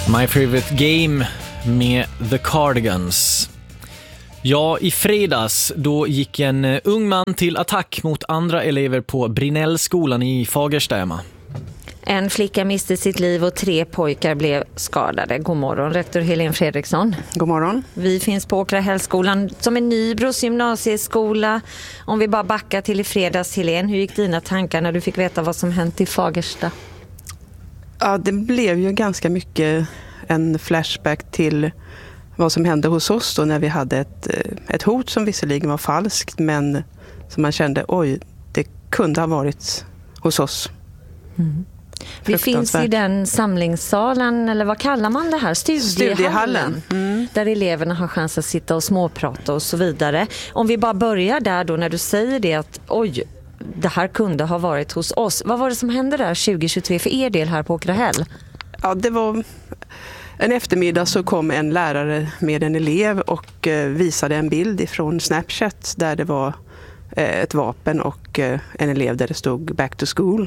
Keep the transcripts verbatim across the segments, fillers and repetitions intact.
My Favorite Game med The Cardigans. Ja, i fredags då gick en ung man till attack mot andra elever på Brinellskolan i Fagersta. En flicka miste sitt liv och tre pojkar blev skadade. God morgon, rektor Helene Fredriksson. God morgon. Vi finns på Åkrahällskolan som är Nybros gymnasieskola. Om vi bara backar till i fredags, Helene, hur gick dina tankar när du fick veta vad som hänt i Fagersta? Ja, det blev ju ganska mycket en flashback till vad som hände hos oss då när vi hade ett, ett hot som visserligen var falskt, men som man kände, oj, det kunde ha varit hos oss. Mm. Vi finns i den samlingssalen, eller vad kallar man det här? Studiehallen. Studiehallen. Mm. Där eleverna har chans att sitta och småprata och så vidare. Om vi bara börjar där då, när du säger det att oj, det här kunde ha varit hos oss. Vad var det som hände där tjugo tjugotre för er del här på Åkrahäll? Ja, det var en eftermiddag så kom en lärare med en elev och visade en bild ifrån Snapchat där det var ett vapen och en elev där det stod back to school.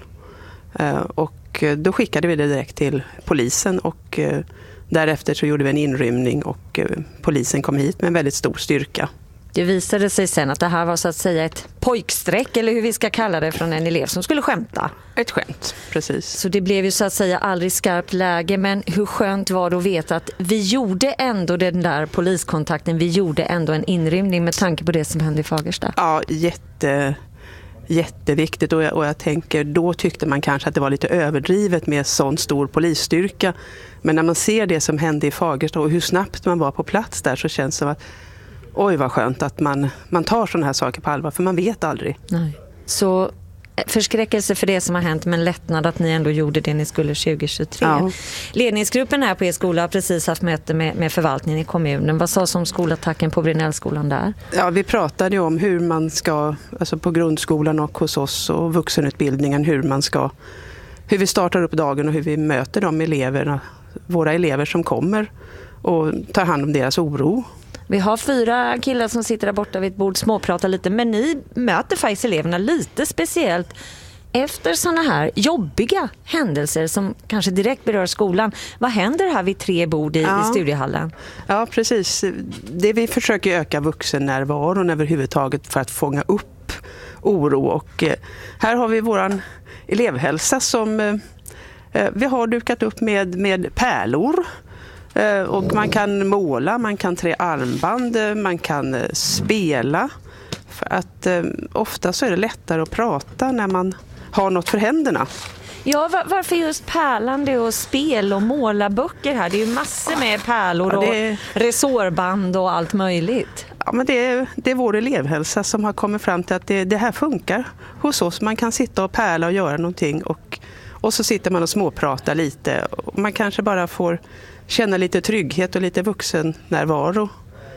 Och då skickade vi det direkt till polisen och därefter så gjorde vi en inrymning och polisen kom hit med en väldigt stor styrka. Det visade sig sen att det här var så att säga ett pojksträck, eller hur vi ska kalla det, från en elev som skulle skämta. Ett skämt, precis. Så det blev ju så att säga aldrig skarpt läge, men hur skönt var det att veta att vi gjorde ändå den där poliskontakten, vi gjorde ändå en inrymning med tanke på det som hände i Fagersta? Ja, jätte, jätteviktigt och jag, och jag tänker, då tyckte man kanske att det var lite överdrivet med sån stor polisstyrka. Men när man ser det som hände i Fagersta och hur snabbt man var på plats där, så känns det som att oj, vad skönt att man, man tar sådana här saker på allvar, för man vet aldrig. Nej. Så förskräckelse för det som har hänt, men lättnad att ni ändå gjorde det ni skulle tjugo tjugotre. Ja. Ledningsgruppen här på er skola har precis haft möte med, med förvaltningen i kommunen. Vad sa som skolattacken på Brinellskolan där? Ja, vi pratade om hur man ska, alltså på grundskolan och hos oss och vuxenutbildningen, hur man ska, hur vi startar upp dagen och hur vi möter de eleverna, våra elever som kommer, och tar hand om deras oro. Vi har fyra killar som sitter där borta vid ett bord, småpratar lite, men ni möter faktiskt eleverna lite speciellt efter sådana här jobbiga händelser som kanske direkt berör skolan. Vad händer här vid tre bord i, ja. i studiehallen? Ja, precis. Det vi försöker öka vuxennärvaron överhuvudtaget för att fånga upp oro, och här har vi våran elevhälsa som vi har dukat upp med, med pärlor. Och man kan måla, man kan trä armband, man kan spela. För att eh, ofta så är det lättare att prata när man har något för händerna. Ja, var, varför just pärlande och spel och målarböcker här? Det är ju massor med pärlor ja, det... och resårband och allt möjligt. Ja, men det är, det är vår elevhälsa som har kommit fram till att det, det här funkar hos oss. Man kan sitta och pärla och göra någonting, och, och så sitter man och småpratar lite. Och man kanske bara får känna lite trygghet och lite vuxennärvaro.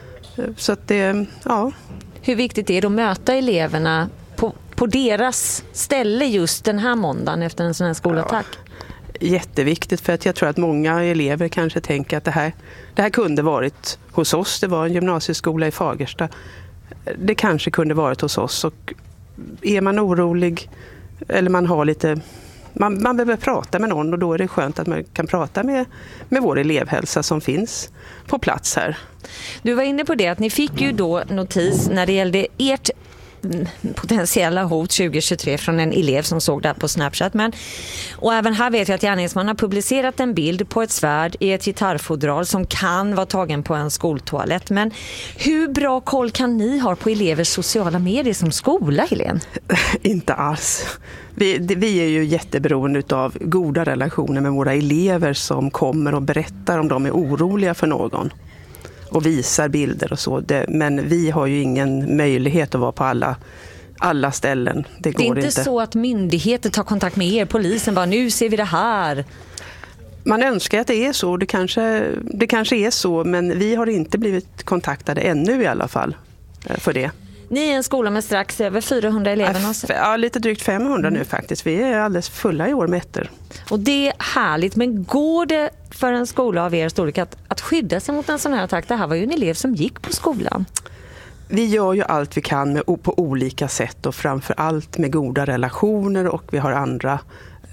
Så att det, ja. Hur viktigt är det att möta eleverna på, på deras ställe just den här måndagen efter en sån här skolattack? Ja, jätteviktigt, för att jag tror att många elever kanske tänker att det här, det här kunde varit hos oss. Det var en gymnasieskola i Fagersta. Det kanske kunde varit hos oss, och är man orolig eller man har lite... Man, man behöver prata med någon, och då är det skönt att man kan prata med, med vår elevhälsa som finns på plats här. Du var inne på det att ni fick ju då notis när det gällde ert potentiella hot tjugo tjugotre från en elev som såg det här på Snapchat. Men, och även här vet jag att gärningsmannen har publicerat en bild på ett svärd i ett gitarrfodral som kan vara tagen på en skoltoalett. Men hur bra koll kan ni ha på elevers sociala medier som skola, Helene? Inte alls. Vi, vi är ju jätteberoende av goda relationer med våra elever som kommer och berättar om de är oroliga för någon. Och visar bilder och så. Det, men vi har ju ingen möjlighet att vara på alla, alla ställen. Det går inte. Det är inte så att myndigheter tar kontakt med er, polisen bara, nu ser vi det här. Man önskar att det är så. Det kanske, det kanske är så, men vi har inte blivit kontaktade ännu i alla fall för det. Ni är en skola med strax över fyrahundra elever. Ja, lite drygt femhundra nu faktiskt. Vi är alldeles fulla i år med ettor. Och det är härligt, men går det för en skola av er storlek att, att skydda sig mot en sån här attack? Det här var ju en elev som gick på skolan. Vi gör ju allt vi kan med, på olika sätt, och framför allt med goda relationer, och vi har andra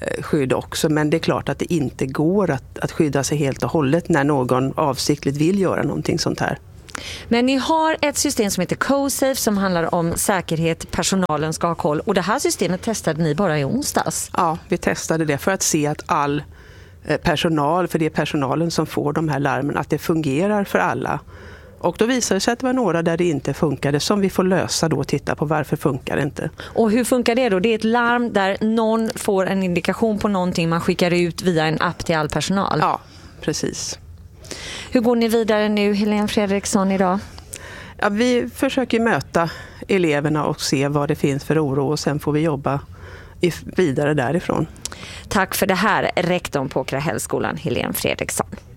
skydd också. Men det är klart att det inte går att, att skydda sig helt och hållet när någon avsiktligt vill göra någonting sånt här. Men ni har ett system som heter CoSafe som handlar om säkerhet, personalen ska ha koll. Och det här systemet testade ni bara i onsdags. Ja, vi testade det för att se att all personal, för det är personalen som får de här larmen, att det fungerar för alla. Och då visade det sig att det var några där det inte funkade som vi får lösa då och titta på varför funkar det inte. Och hur funkar det då? Det är ett larm där någon får en indikation på någonting man skickar ut via en app till all personal. Ja, precis. Hur går ni vidare nu, Helene Fredriksson, idag? Ja, vi försöker möta eleverna och se vad det finns för oro och sen får vi jobba vidare därifrån. Tack för det här, rektorn på Krahällskolan, Helene Fredriksson.